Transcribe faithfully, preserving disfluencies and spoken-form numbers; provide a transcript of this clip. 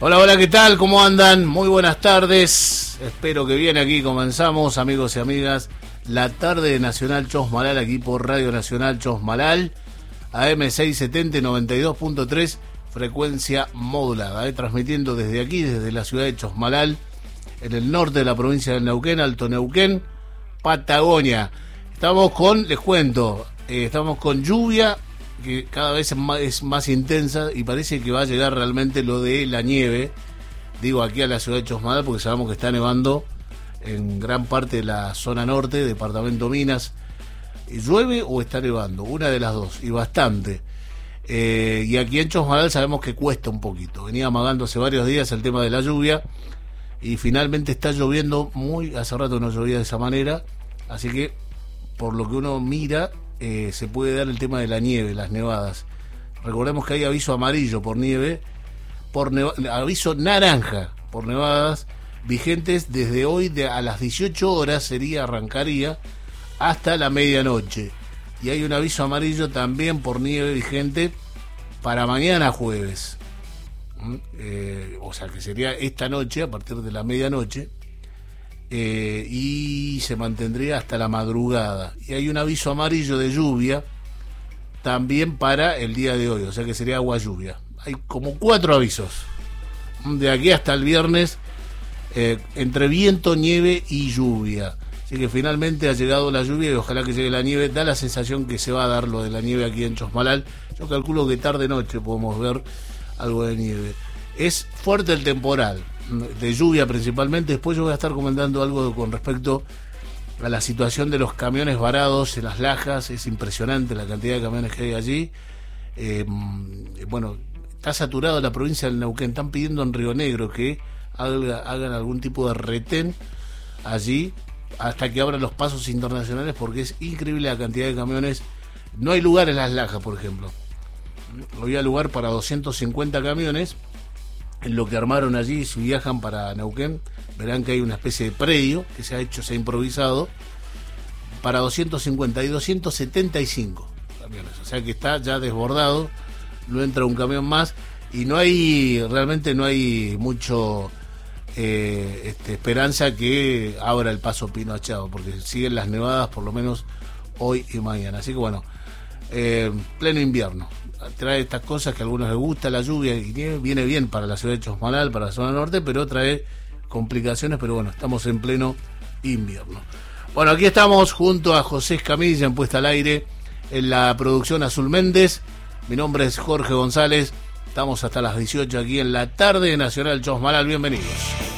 Hola, hola, ¿qué tal? ¿Cómo andan? Muy buenas tardes. Espero que bien. Aquí comenzamos, amigos y amigas, la tarde de Nacional Chosmalal, aquí por Radio Nacional Chosmalal, A M seiscientos setenta, noventa y dos punto tres, frecuencia modulada, eh, transmitiendo desde aquí, desde la ciudad de Chosmalal, en el norte de la provincia de Neuquén, Alto Neuquén, Patagonia. Estamos con, les cuento, eh, estamos con lluvia, que cada vez es más, es más intensa, y parece que va a llegar realmente lo de la nieve, digo aquí a la ciudad de Chosmalal, porque sabemos que está nevando en gran parte de la zona norte, departamento Minas. ¿Llueve o está nevando? Una de las dos, y bastante. Eh, y aquí en Chosmalal sabemos que cuesta un poquito. Venía amagando hace varios días el tema de la lluvia, y finalmente está lloviendo muy, hace rato no llovía de esa manera, así que por lo que uno mira, eh, se puede dar el tema de la nieve, las nevadas. Recordemos que hay aviso amarillo por nieve, por neva, aviso naranja por nevadas, vigentes desde hoy de a las dieciocho horas, sería, arrancaría, hasta la medianoche. Y hay un aviso amarillo también por nieve vigente para mañana jueves. Eh, o sea que sería esta noche, a partir de la medianoche, eh, y se mantendría hasta la madrugada. Y hay un aviso amarillo de lluvia también para el día de hoy, o sea que sería agua lluvia. Hay como cuatro avisos de aquí hasta el viernes, eh, entre viento, nieve y lluvia. Así que finalmente ha llegado la lluvia y ojalá que llegue la nieve. Da la sensación que se va a dar lo de la nieve aquí en Chosmalal. Yo calculo que tarde noche podemos ver algo de nieve. Es fuerte el temporal, de lluvia principalmente. Después yo voy a estar comentando algo con respecto a la situación de los camiones varados en las lajas. Es impresionante la cantidad de camiones que hay allí. Eh, bueno, está saturada la provincia del Neuquén. Están pidiendo en Río Negro que haga, hagan algún tipo de retén allí hasta que abran los pasos internacionales, porque es increíble la cantidad de camiones. No hay lugar en las lajas, por ejemplo. Había lugar para doscientos cincuenta camiones. En lo que armaron allí, si viajan para Neuquén, verán que hay una especie de predio que se ha hecho, se ha improvisado para doscientos cincuenta y doscientos setenta y cinco camiones. O sea que está ya desbordado, no entra un camión más y no hay, realmente no hay mucho eh, este, esperanza que abra el paso Pino Achado, porque siguen las nevadas por lo menos hoy y mañana. Así que bueno, eh, pleno invierno. Trae estas cosas que a algunos les gusta, la lluvia y nieve, viene bien para la ciudad de Chosmalal, para la zona norte, pero trae complicaciones. Pero bueno, estamos en pleno invierno. Bueno, aquí estamos junto a José Escamilla en Puesta al Aire, en la producción Azul Méndez. Mi nombre es Jorge González. Estamos hasta las dieciocho aquí en la tarde de Nacional Chosmalal. Bienvenidos.